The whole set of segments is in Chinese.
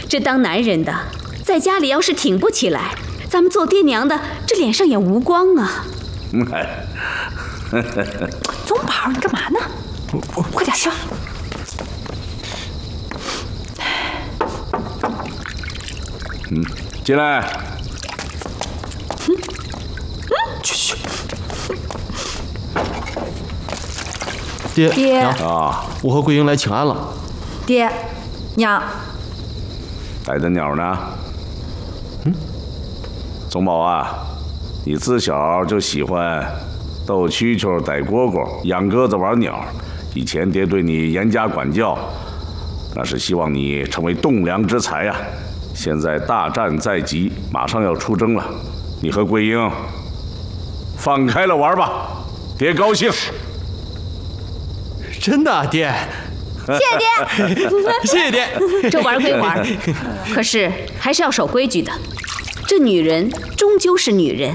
这当男人的，在家里要是挺不起来，咱们做爹娘的这脸上也无光啊。 宗宝，你干嘛呢？快点上。 进来。 去。 爹娘啊， 我和桂英来请安了。 爹，娘， 逮的鸟呢？宗宝啊，你自小就喜欢逗蛐蛐、逮蝈蝈、养鸽子、玩鸟。以前爹对你严加管教，那是希望你成为栋梁之才呀。现在大战在即，马上要出征了，你和桂英放开了玩吧，爹高兴。 真的，爹。 谢谢爹， 谢谢爹。 这玩归玩，可是还是要守规矩的。这女人终究是女人。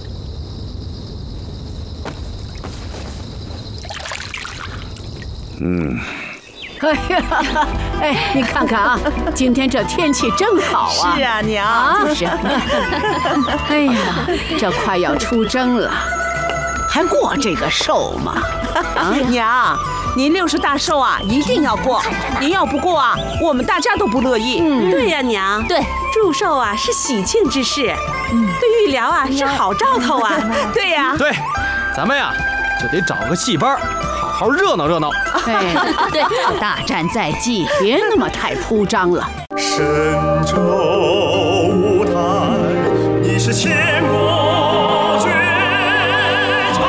你看看啊，今天这天气真好啊！ 是啊，娘。 就是。哎呀，这快要出征了，还过这个寿吗？ 娘，您60大寿啊，一定要过。您要不过啊，我们大家都不乐意。 对呀，娘。 对， 祝寿啊是喜庆之事，对玉疗啊是好兆头啊。 对呀。 对，咱们呀就得找个戏班，好好热闹热闹。 对，大战在即，别那么太铺张了。 神州舞台，你是千古绝唱。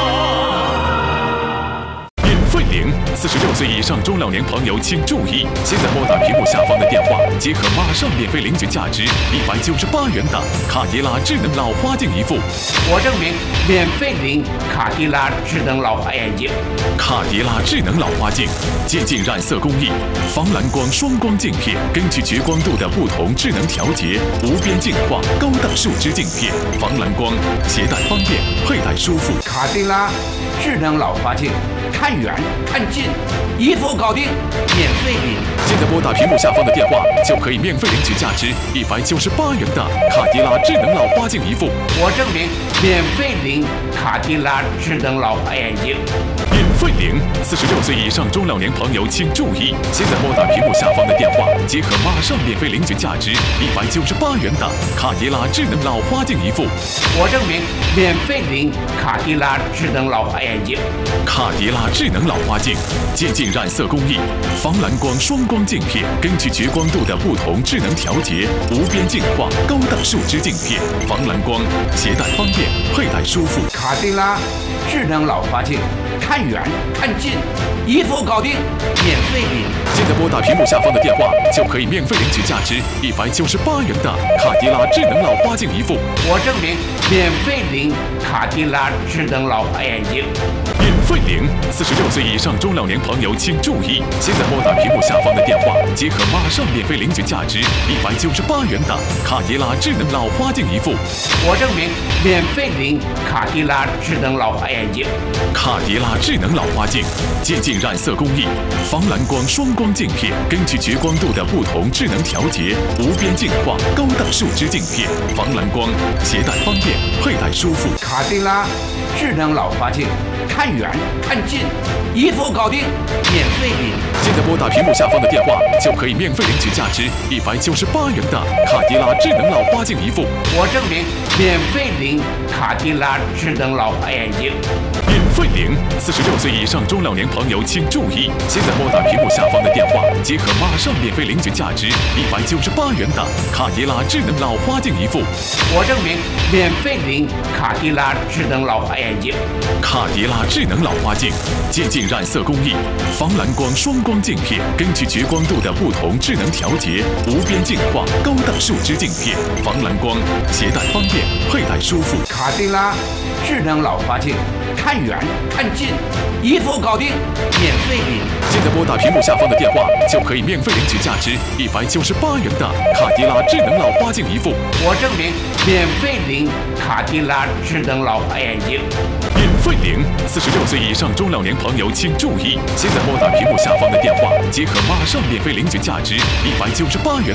免费领，46岁以上中老年朋友请注意！现在拨打屏幕下方的电话，即可马上免费领取价值198元的卡迪拉智能老花镜一副。 我证明免费领卡迪拉智能老花眼镜。 卡迪拉智能老花镜，渐进染色工艺，防蓝光双光镜片，根据绝光度的不同智能调节，无边镜化高档树脂镜片，防蓝光，携带方便，佩戴舒服。 卡迪拉智能老花镜，看远看近，一副搞定，免费领。 现在拨打屏幕下方的电话，就可以免费领取价值198元的卡迪拉智能老花镜一副。 我证明免费领卡迪拉智能老花眼镜。 免费领，46岁以上中老年朋友请注意！现在拨打屏幕下方的电话，即可马上免费领取价值198元的卡迪拉智能老花镜一副。 我证明免费领卡迪拉智能老花眼镜。 卡迪拉智能老花镜，渐进染色工艺，防蓝光双光镜片，根据绝光度的不同智能调节，无边镜化高档树脂镜片，防蓝光，携带方便，佩戴舒服。 卡迪拉智能老花镜，看远看近，一副搞定，免费领。 现在拨打屏幕下方的电话，就可以免费领取价值198元的卡迪拉智能老花镜一副。 我证明免费领卡迪拉智能老花眼镜。 免费领，46岁以上中老年朋友请注意！现在拨打屏幕下方的电话，即可马上免费领取价值198元的卡迪拉智能老花镜一副。 我证明免费领卡迪拉智能老花眼镜。 卡迪拉智能老花镜，渐进染色工艺，防蓝光双光镜片，根据绝光度的不同智能调节，无边镜化高档树脂镜片，防蓝光，携带方便，佩戴舒服。 卡迪拉智能老花镜，看远看近，一副搞定，免费领。 现在拨打屏幕下方的电话，就可以免费领取价值198元的卡迪拉智能老花镜一副。 我证明免费领卡迪拉智能老花眼镜。 免费领，46岁以上中老年朋友请注意！现在拨打屏幕下方的电话，即可马上免费领取价值198元的卡迪拉智能老花镜一副。 我证明免费领卡迪拉智能老花眼镜。 卡迪拉智能老花镜，渐进染色工艺，防蓝光双光镜片，根据绝光度的不同智能调节，无边镜化高档树脂镜片，防蓝光，携带方便，佩戴舒服。 卡迪拉智能老花镜，看远看近，一副搞定，免费领。 现在拨打屏幕下方的电话，就可以免费领取价值198元的卡迪拉智能老花镜一副。 我证明免费领卡迪拉智能老花眼镜。 免费领，46岁以上中老年朋友请注意！现在拨打屏幕下方的电话，即可马上免费领取价值198元